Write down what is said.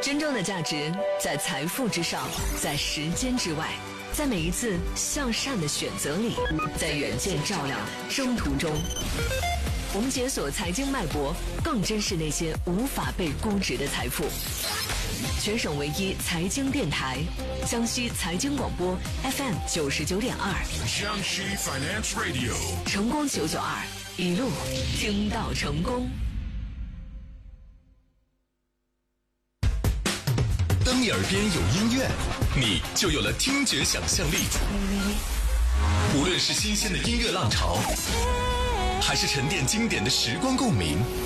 真正的价值在财富之上，在时间之外，在每一次向善的选择里，在远见照亮的征途中。我们解锁财经脉搏，更珍视那些无法被估值的财富。全省唯一财经电台，江西财经广播 FM 99.2， 江西 Finance Radio， 成功992，一路听到成功。 当你耳边有音乐，你就有了听觉想象力。无论是新鲜的音乐浪潮，还是沉淀经典的时光共鸣，